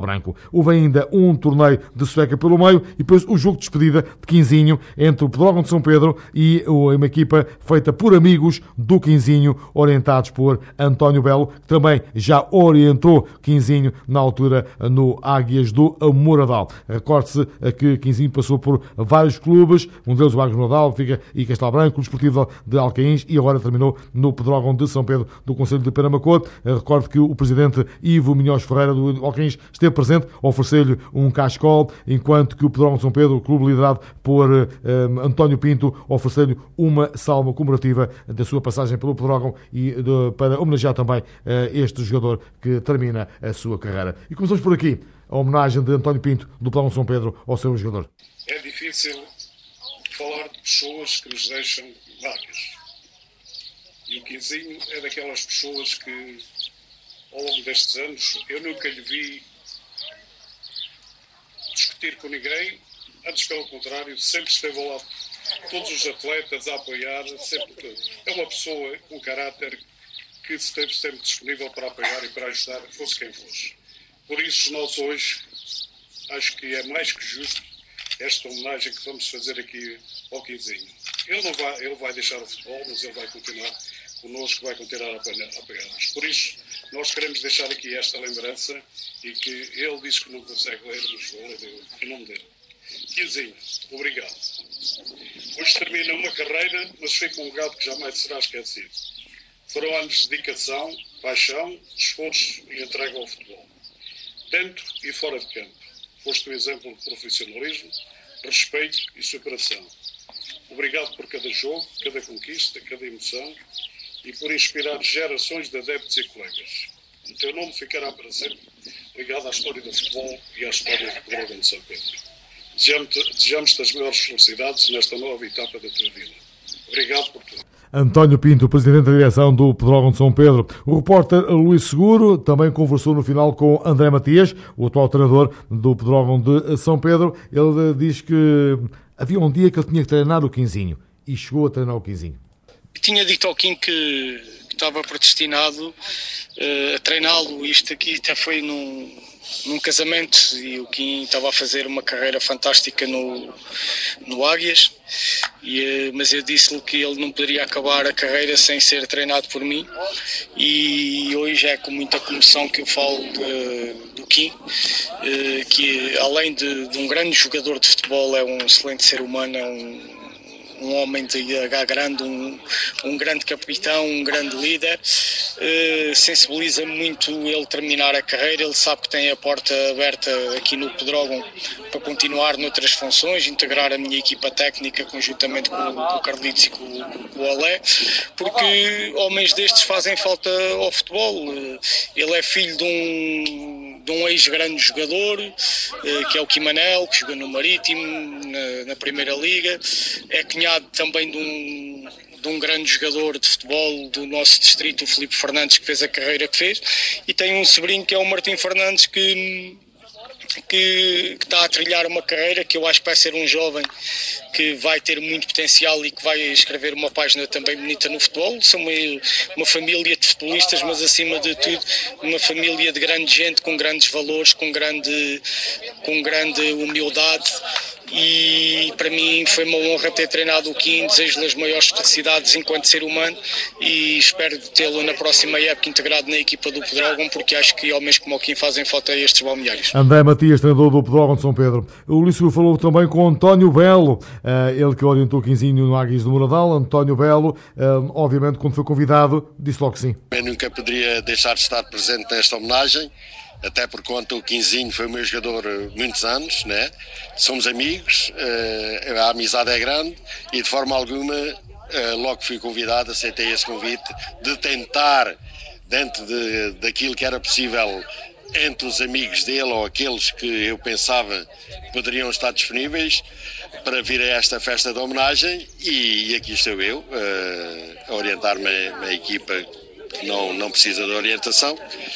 Branco. Houve ainda um torneio de sueca pelo meio e depois o jogo de despedida de Quinzinho entre o Pedrógão de São Pedro e uma equipa feita por amigos do Quinzinho, orientados por António Belo, que também já orientou Quinzinho na altura no Águias do Moradal. Recorde-se que Quinzinho passou por vários clubes, um deles o Águias do Moradal, Fica e Castelo Branco, o Desportivo de Alcaíns, e agora terminou no Pedrógão de São Pedro do Concelho de Penamacor. Recordo que o presidente Ivo Minhoz Ferreira do Alcaíns esteve presente, ofereceu-lhe um cascol, enquanto que o Pedrógão de São Pedro, o clube liderado por António Pinto, ofereceu-lhe uma salva comemorativa da sua passagem pelo Pedrógão e para homenagear também este jogador que termina a sua carreira. E começamos por aqui, a homenagem de António Pinto do Pedrógão de São Pedro ao seu jogador. É difícil falar de pessoas que nos deixam vagas. E o Quinzinho é daquelas pessoas que, ao longo destes anos, eu nunca lhe vi discutir com ninguém, antes pelo contrário, sempre esteve ao lado de todos os atletas a apoiar, sempre. É uma pessoa com caráter que esteve sempre disponível para apoiar e para ajudar, fosse quem fosse. Por isso, nós hoje, acho que é mais que justo esta homenagem que vamos fazer aqui ao Quinzinho. Ele vai deixar o futebol, mas ele vai continuar connosco, vai continuar a apoiar-nos. Por isso, nós queremos deixar aqui esta lembrança e que ele diz que não consegue ler nos em nome dele. Quinzinho, obrigado. Hoje termina uma carreira, mas fica um legado que jamais será esquecido. Foram anos de dedicação, paixão, esforço e entrega ao futebol. Dentro e fora de campo. Foste um exemplo de profissionalismo, respeito e superação. Obrigado por cada jogo, cada conquista, cada emoção e por inspirar gerações de adeptos e colegas. O teu nome ficará para sempre ligado à história do futebol e à história do Pedrógão de São Pedro. Desejamos-te as maiores felicidades nesta nova etapa da tua vida. Obrigado por tudo. António Pinto, presidente da direção do Pedrógão de São Pedro. O repórter Luís Seguro também conversou no final com André Matias, o atual treinador do Pedrógão de São Pedro. Ele diz que havia um dia que ele tinha que treinar o Quinzinho e chegou a treinar o Quinzinho. Tinha dito ao Quim que estava predestinado a treiná-lo. Isto aqui até foi num casamento e o Quim estava a fazer uma carreira fantástica no Águias, mas eu disse-lhe que ele não poderia acabar a carreira sem ser treinado por mim, e hoje é com muita comoção que eu falo do Quim, que além de um grande jogador de futebol é um excelente ser humano, é um homem de H grande, um grande capitão, um grande líder. Sensibiliza muito ele terminar a carreira. Ele sabe que tem a porta aberta aqui no Pedrógão para continuar noutras funções, integrar a minha equipa técnica conjuntamente com o Carlitos e com o Alé, porque homens destes fazem falta ao futebol. Ele é filho de um ex-grande jogador, que é o Quimanel, que jogou no Marítimo, na Primeira Liga. É cunhado também de um grande jogador de futebol do nosso distrito, o Filipe Fernandes, que fez a carreira que fez, e tem um sobrinho que é o Martim Fernandes, que está a trilhar uma carreira que eu acho que vai ser um jovem que vai ter muito potencial e que vai escrever uma página também bonita no futebol. São uma família de futebolistas, mas acima de tudo uma família de grande gente, com grandes valores, com grande humildade. E para mim foi uma honra ter treinado o Quim. Desejo-lhe as maiores felicidades enquanto ser humano e espero tê-lo na próxima época integrado na equipa do Pedrógão, porque acho que homens como o Quim fazem falta a estes balneários. André Matias, treinador do Pedrógão de São Pedro. O Luís falou também com António Belo, ele que orientou o Quinzinho no Águias do Moradal. António Belo, obviamente, quando foi convidado, disse logo que sim. Eu nunca poderia deixar de estar presente nesta homenagem, até por conta o Quinzinho foi o meu jogador muitos anos, né? Somos amigos, a amizade é grande e de forma alguma, logo que fui convidado, aceitei esse convite de tentar, dentro daquilo que era possível entre os amigos dele ou aqueles que eu pensava poderiam estar disponíveis, para vir a esta festa de homenagem, e aqui estou eu a orientar-me a equipa que não precisa de orientação,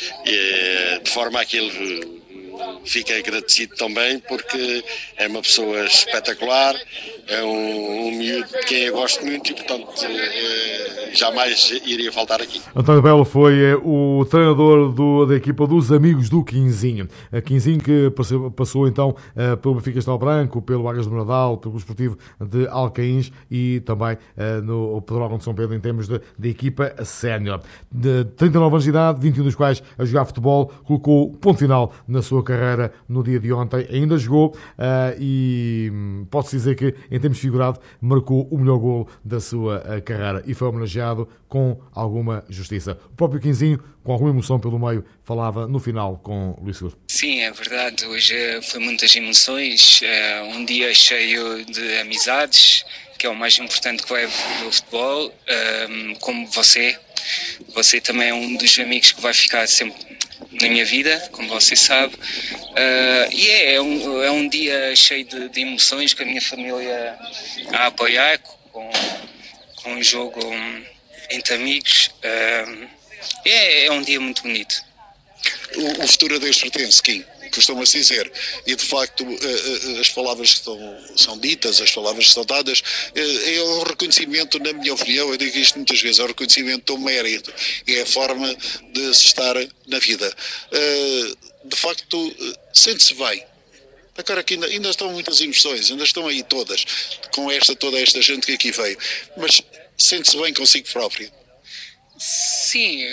de forma a que ele fique agradecido também, porque é uma pessoa espetacular, é um miúdo de quem eu gosto muito e, portanto, jamais iria faltar aqui. António Belo foi o treinador da equipa dos Amigos do Quinzinho. Quinzinho que passou então pelo Benfica Castelo Branco, pelo Águias do Nadal, pelo Esportivo de Alcaíns e também no Pedrógão de São Pedro em termos de equipa sénior. De 39 anos de idade, 21 dos quais a jogar futebol, colocou ponto final na sua carreira no dia de ontem. Ainda jogou e pode-se dizer que, em termos figurado, marcou o melhor golo da sua carreira e foi homenageado com alguma justiça. O próprio Quinzinho, com alguma emoção pelo meio, falava no final com Luís Seguro. Sim, é verdade. Hoje foi muitas emoções, um dia cheio de amizades, que é o mais importante que vai no futebol, como você. Você também é um dos amigos que vai ficar sempre na minha vida, como você sabe. E é um dia cheio de emoções, com a minha família a apoiar, com um jogo entre amigos. É um dia muito bonito. O futuro a Deus pertence, Kim, costuma-se dizer, e de facto as palavras que são ditas, as palavras que são dadas, é um reconhecimento, na minha opinião, eu digo isto muitas vezes, é um reconhecimento do mérito, é a forma de se estar na vida. De facto, sente-se bem. Agora que ainda estão muitas emoções, ainda estão aí todas, com toda esta gente que aqui veio, mas sente-se bem consigo próprio. Sim,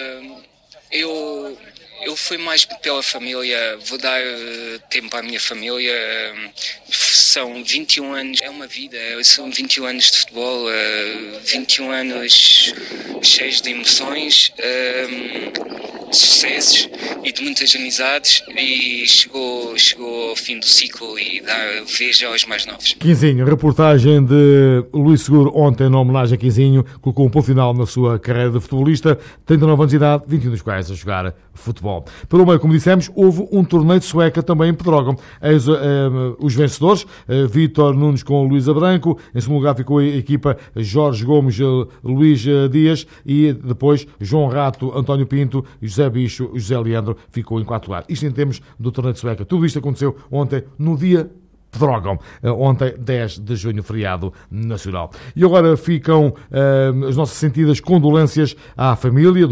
eu fui mais pela família, vou dar tempo à minha família. São 21 anos, é uma vida, são 21 anos de futebol, 21 anos cheios de emoções, sucessos e de muitas amizades, e chegou ao fim do ciclo e dá vez aos mais novos. Quinzinho, reportagem de Luís Seguro ontem na homenagem a Quinzinho, colocou um ponto final na sua carreira de futebolista, 39 anos de idade, 21 dos quais a jogar futebol. Pelo meio, como dissemos, houve um torneio de sueca também em Pedrógão. Os vencedores, Vítor Nunes com Luísa Branco, em segundo lugar ficou a equipa Jorge Gomes, Luís Dias e depois João Rato, António Pinto, José Bicho, José Leandro ficou em quarto lugar. Isto em termos do torneio de sueca. Tudo isto aconteceu ontem no dia Pedrógão, ontem 10 de junho, feriado nacional. E agora ficam as nossas sentidas condolências à família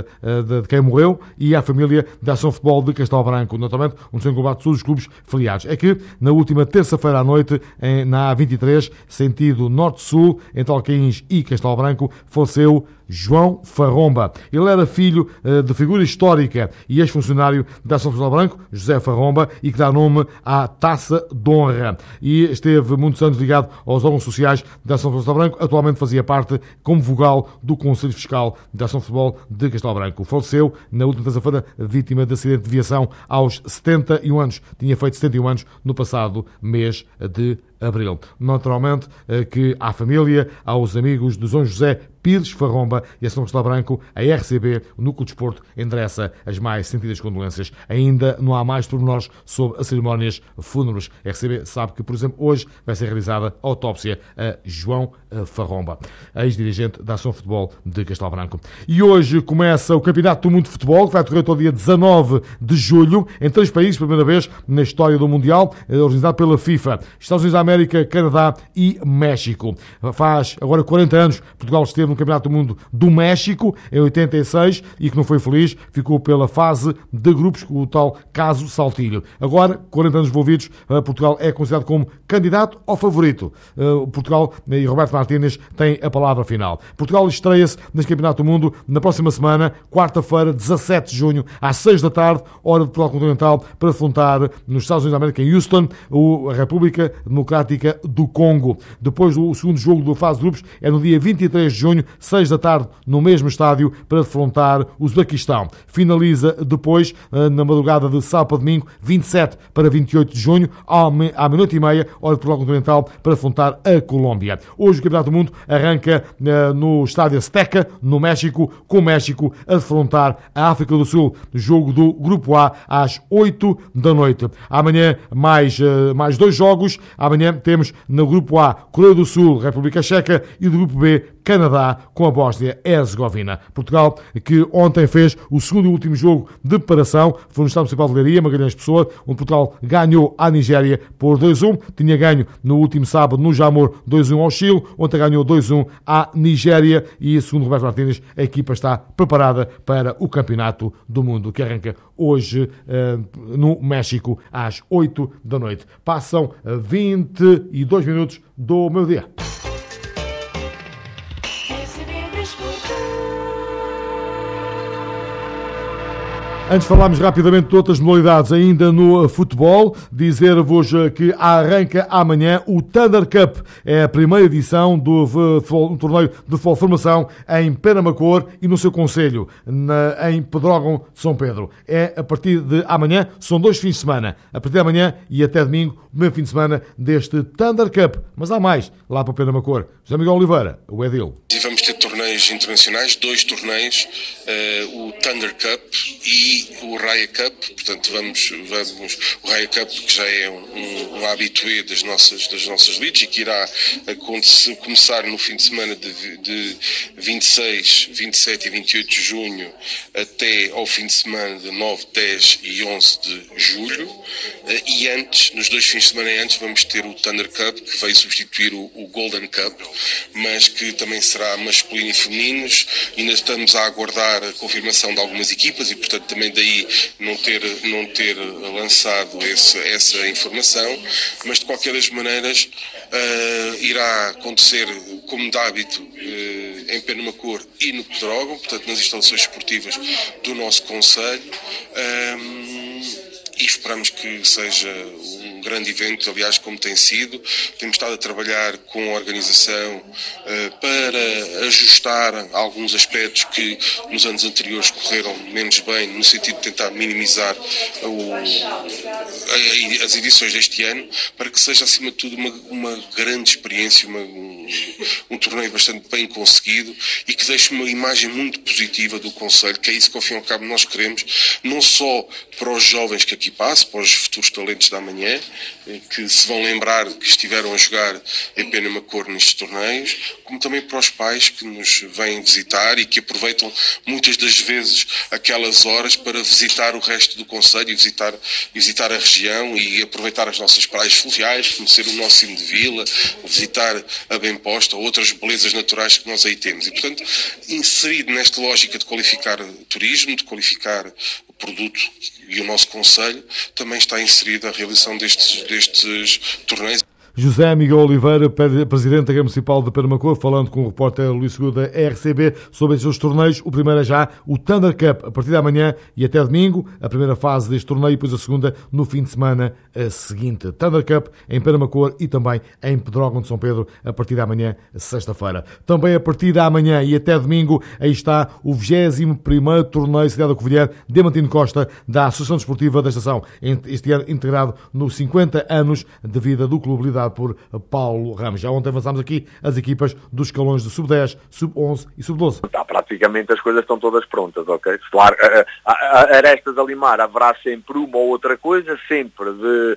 de quem morreu e à família da Ação Futebol de Castelo Branco, naturalmente, onde são englobados todos os clubes filiados. É que na última terça-feira à noite, na A23, sentido norte-sul, entre Alcaíns e Castelo Branco, faleceu João Farromba. Ele era filho de figura histórica e ex-funcionário da Ação Castelo Branco, José Farromba, e que dá nome à Taça de Honra. E esteve muitos anos ligado aos órgãos sociais da Ação Castelo Branco. Atualmente fazia parte como vogal do Conselho Fiscal da Ação Futebol de Castelo Branco. Faleceu na última terça-feira, vítima de acidente de viação aos 71 anos. Tinha feito 71 anos no passado mês de abril. Naturalmente que à família, aos amigos de São José Pires Farromba e a Ação Castelo Branco, a RCB, o Núcleo de Desporto, endereça as mais sentidas condolências. Ainda não há mais pormenores sobre as cerimónias fúnebres. A RCB sabe que, por exemplo, hoje vai ser realizada a autópsia a João Farromba, ex-dirigente da Ação Futebol de Castelo Branco. E hoje começa o Campeonato do Mundo de Futebol, que vai decorrer até o dia 19 de julho, em 3 países, primeira vez na história do Mundial, organizado pela FIFA. Estados Unidos da América, Canadá e México. Faz agora 40 anos que Portugal esteve no Campeonato do Mundo do México, em 86, e que não foi feliz, ficou pela fase de grupos com o tal caso Saltilho. Agora, 40 anos envolvidos, Portugal é considerado como candidato ao favorito. Portugal e Roberto Martínez têm a palavra final. Portugal estreia-se neste Campeonato do Mundo na próxima semana, quarta-feira, 17 de junho, às 6 da tarde, hora de Portugal Continental, para afrontar nos Estados Unidos da América, em Houston, a República Democrática do Congo. Depois, o segundo jogo da fase de grupos é no dia 23 de junho, 6 da tarde, no mesmo estádio, para defrontar o Uzbequistão. Finaliza depois, na madrugada de sábado para domingo, 27 para 28 de junho, à meia-noite e meia, hora de Portugal Continental, para afrontar a Colômbia. Hoje o Campeonato do Mundo arranca no estádio Azteca, no México, com o México a defrontar a África do Sul. Jogo do Grupo A, às 8 da noite. Amanhã, mais 2 jogos. Amanhã temos no Grupo A, Coreia do Sul, República Checa, e do Grupo B, Canadá com a Bósnia-Herzegovina. Portugal, que ontem fez o segundo e último jogo de preparação, foi no Estádio Municipal de Leiria, Magalhães Pessoa, onde Portugal ganhou à Nigéria por 2-1. Tinha ganho no último sábado no Jamor 2-1 ao Chile, ontem ganhou 2-1 à Nigéria e, segundo Roberto Martínez, a equipa está preparada para o Campeonato do Mundo, que arranca hoje no México às 8 da noite. Passam 22 minutos do meu dia. Antes de falarmos rapidamente de outras modalidades ainda no futebol, dizer-vos que arranca amanhã o Thunder Cup. É a primeira edição do torneio de futebol formação em Penamacor e no seu concelho, em Pedrógão de São Pedro. É a partir de amanhã, são 2 fins de semana. A partir de amanhã e até domingo, o primeiro fim de semana deste Thunder Cup. Mas há mais lá para Penamacor. José Miguel Oliveira, o Edil. E vamos ter torneios internacionais, 2 torneios, o Thunder Cup e o Raya Cup. Portanto, vamos o Raya Cup, que já é um habitué das nossas leads e que irá começar no fim de semana de 26, 27 e 28 de junho até ao fim de semana de 9, 10 e 11 de julho. E antes, nos 2 fins de semana antes, vamos ter o Thunder Cup, que veio substituir o Golden Cup, mas que também será masculino e femininos. Ainda estamos a aguardar a confirmação de algumas equipas e, portanto, também daí não ter lançado essa informação, mas de qualquer das maneiras irá acontecer como de hábito em Penamacor e no Pedrógão, portanto nas instalações esportivas do nosso concelho, e esperamos que seja um grande evento, aliás, como tem sido. Temos estado a trabalhar com a organização para ajustar alguns aspectos que nos anos anteriores correram menos bem, no sentido de tentar minimizar as edições deste ano, para que seja, acima de tudo, uma grande experiência, um torneio bastante bem conseguido e que deixe uma imagem muito positiva do concelho, que é isso que, ao fim e ao cabo, nós queremos, não só para os jovens que aqui passam, para os futuros talentos da manhã, que se vão lembrar que estiveram a jogar em Penamacor nestes torneios, como também para os pais que nos vêm visitar e que aproveitam muitas das vezes aquelas horas para visitar o resto do concelho e visitar a região e aproveitar as nossas praias fluviais, conhecer o nosso cimo de vila, visitar a Bem-Posta ou outras belezas naturais que nós aí temos. E, portanto, inserido nesta lógica de qualificar turismo, de qualificar o produto e o nosso concelho, também está inserida a realização destes torneios. José Miguel Oliveira, presidente da Câmara Municipal de Penamacor, falando com o repórter Luís Seguro da RCB sobre estes torneios. O primeiro é já o Thunder Cup, a partir de amanhã e até domingo, a primeira fase deste torneio, e depois a segunda no fim de semana seguinte. Thunder Cup em Penamacor e também em Pedrógão de São Pedro, a partir de amanhã, sexta-feira. Também a partir de amanhã e até domingo, aí está o 21º torneio Cidade da Covilhã, Diamantino Costa, da Associação Desportiva da Estação, este ano integrado nos 50 anos de vida do clube, lidado por Paulo Ramos. Já ontem avançámos aqui as equipas dos escalões de sub-10, sub-11 e sub-12. Praticamente as coisas estão todas prontas, ok? Claro, arestas a limar, haverá sempre uma ou outra coisa, sempre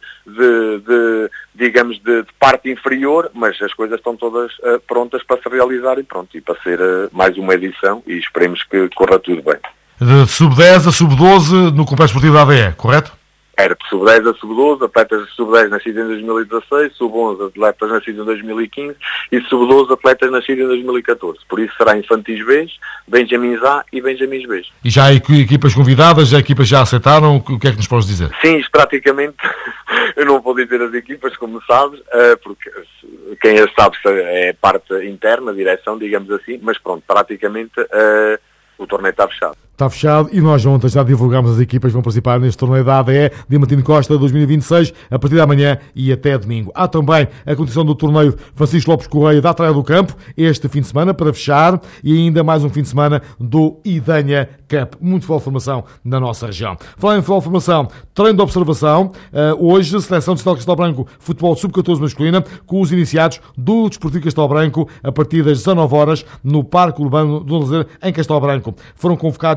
digamos, de parte inferior, mas as coisas estão todas prontas para se realizar e pronto, e para ser mais uma edição, e esperemos que corra tudo bem. De sub-10 a sub-12 no Complexo Esportivo da ADE, correto? Era de sub-10 a sub-12, atletas de sub-10 nascidos em 2016, sub-11 atletas nascidos em 2015 e sub-12 atletas nascidos em 2014. Por isso será infantis B, Benjamins A e Benjamins B. E já há equipas convidadas, as equipas já aceitaram? O que é que nos podes dizer? Sim, praticamente, eu não vou dizer as equipas, como sabes, porque quem as sabe é parte interna, a direção, digamos assim, mas pronto, praticamente o torneio está fechado. Está fechado e nós ontem já divulgámos as equipas que vão participar neste torneio da ADE Diamantino Costa 2026, a partir de amanhã e até domingo. Há também a continuação do torneio Francisco Lopes Correia da Atraia do Campo, este fim de semana, para fechar, e ainda mais um fim de semana do Idanha Cup. Muito futebol de formação na nossa região. Falando em futebol de formação, treino de observação, hoje, seleção de Castelo Branco, futebol sub-14 masculina, com os iniciados do Desportivo Castelo Branco, a partir das 19 horas, no Parque Urbano do Lazer, em Castelo Branco. Foram convocados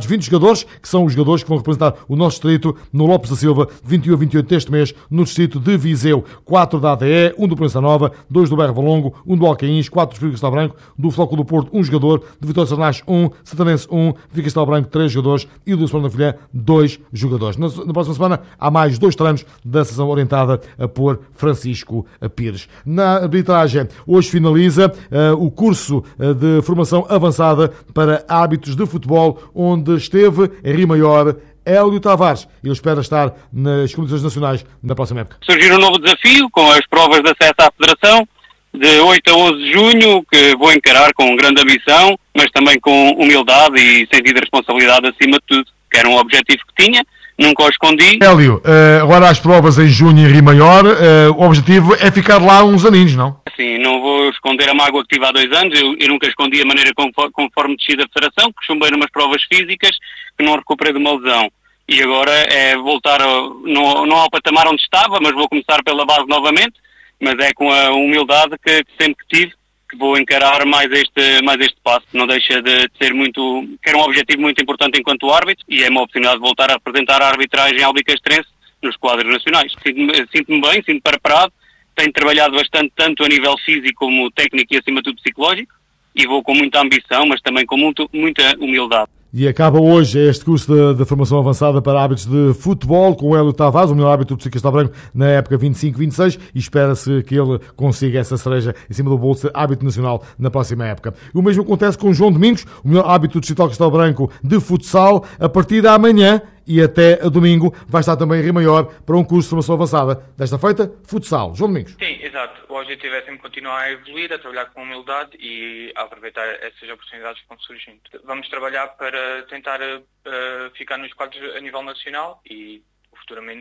20 jogadores, que são os jogadores que vão representar o nosso distrito no Lopes da Silva, de 21 a 28 deste mês, no distrito de Viseu. 4 da ADE, 1 do Proença Nova, 2 do Berro Valongo, 1 do Alcaíns, 4 do Espírito Castelo Branco, do Flóculo do Porto, 1 jogador, de Vitória de Sarnás, 1, Santanense, 1, Vitória Castelo Branco, 3 jogadores e do Sport da Folha, 2 jogadores. Na próxima semana há mais 2 treinos da sessão orientada por Francisco Pires. Na arbitragem, hoje finaliza o curso de formação avançada para árbitros de futebol, onde esteve em Rio Maior Hélio Tavares. Ele espera estar nas competições nacionais na próxima época. Surgiu um novo desafio com as provas de acesso à Federação, de 8 a 11 de junho, que vou encarar com grande ambição, mas também com humildade e sentido de responsabilidade acima de tudo, que era um objetivo que tinha, nunca o escondi. Hélio, agora as provas em junho em Rio Maior, o objetivo é ficar lá uns aninhos, não? Sim, não vou esconder a mágoa que tive há 2 anos, eu nunca escondi a maneira conforme desci da Federação, que chumbei numas provas físicas, que não recuperei de uma lesão. E agora é voltar, não ao patamar onde estava, mas vou começar pela base novamente, mas é com a humildade que sempre tive, que vou encarar mais este passo. Não deixa de ser que era um objetivo muito importante enquanto árbitro, e é uma oportunidade de voltar a representar a arbitragem albicastrense nos quadros nacionais. Sinto-me bem, sinto-me preparado, tenho trabalhado bastante, tanto a nível físico como técnico e acima de tudo psicológico, e vou com muita ambição, mas também com muita humildade. E acaba hoje este curso de formação avançada para árbitros de futebol com o Hélio Tavares, o melhor árbitro do Distrito de Castelo Branco na época 25-26, e espera-se que ele consiga essa cereja em cima do bolo de ser árbitro nacional na próxima época. O mesmo acontece com o João Domingos, o melhor árbitro do Distrito de Castelo Branco de futsal. A partir de amanhã e até a domingo vai estar também em Rio Maior para um curso de formação avançada. Desta feita, futsal. João Domingos. Sim, exato. O objetivo é sempre continuar a evoluir, a trabalhar com humildade e a aproveitar essas oportunidades que vão surgindo. Vamos trabalhar para tentar ficar nos quadros a nível nacional e o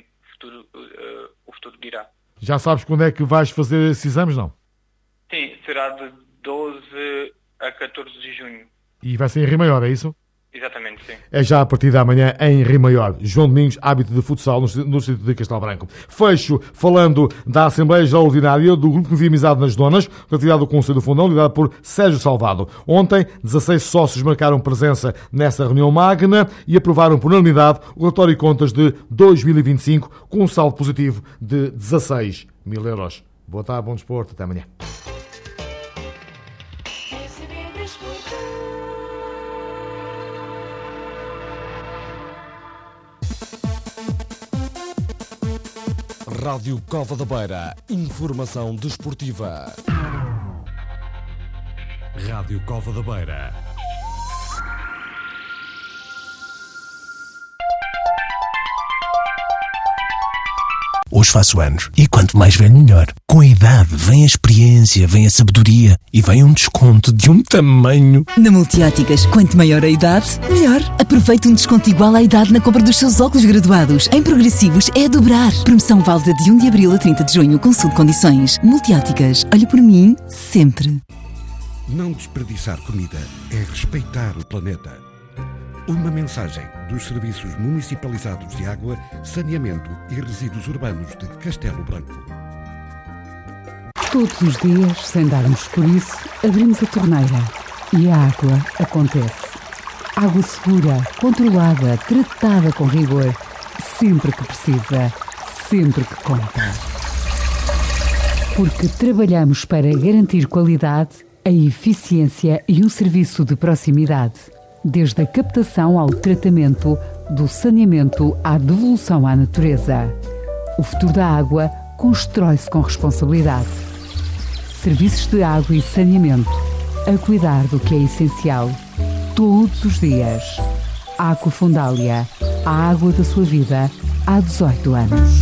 futuro dirá. Já sabes quando é que vais fazer esses exames, não? Sim, será de 12 a 14 de junho. E vai ser em Rio Maior, é isso? Exatamente, sim. É já a partir da manhã em Rio Maior. João Domingos, árbitro de futsal no Distrito de Castelo Branco. Fecho falando da Assembleia Geral Ordinária do Grupo de Amizade nas Donas, com a atividade do Conselho do Fundão, liderado por Sérgio Salvado. Ontem, 16 sócios marcaram presença nessa reunião magna e aprovaram por unanimidade o relatório de contas de 2025, com um saldo positivo de 16 mil euros. Boa tarde, bom desporto, até amanhã. Rádio Cova da Beira. Informação desportiva. Rádio Cova da Beira. Hoje faço anos e quanto mais velho melhor. Com a idade vem a experiência, vem a sabedoria e vem um desconto de um tamanho. Na Multióticas, quanto maior a idade, melhor. Aproveite um desconto igual à idade na compra dos seus óculos graduados. Em progressivos é a dobrar. Promoção válida de 1 de abril a 30 de junho. Consulte condições. Multióticas, olhe por mim sempre. Não desperdiçar comida é respeitar o planeta. Uma mensagem dos Serviços Municipalizados de Água, Saneamento e Resíduos Urbanos de Castelo Branco. Todos os dias, sem darmos por isso, abrimos a torneira e a água acontece. Água segura, controlada, tratada com rigor, sempre que precisa, sempre que conta. Porque trabalhamos para garantir qualidade, a eficiência e um serviço de proximidade. Desde a captação ao tratamento, do saneamento à devolução à natureza. O futuro da água constrói-se com responsabilidade. Serviços de água e saneamento, a cuidar do que é essencial, todos os dias. Aquafundália, a água da sua vida, há 18 anos.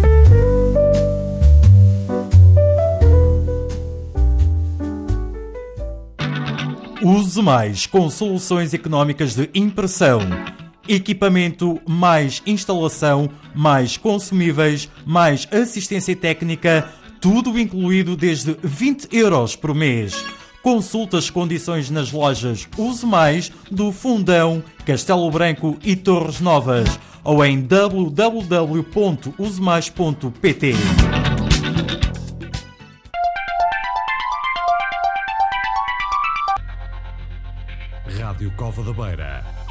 Use Mais com soluções económicas de impressão, equipamento, mais instalação, mais consumíveis, mais assistência técnica, tudo incluído desde 20 € por mês. Consulte as condições nas lojas Use Mais do Fundão, Castelo Branco e Torres Novas ou em www.usemais.pt. Rádio Cova da Beira.